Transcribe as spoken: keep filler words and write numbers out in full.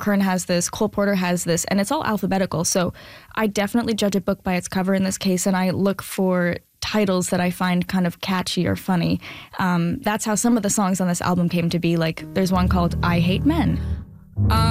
Kern has this, Cole Porter has this, and it's all alphabetical. So I definitely judge a book by its cover in this case, and I look for titles that I find kind of catchy or funny. Um, that's how some of the songs on this album came to be. Like, there's one called I Hate Men.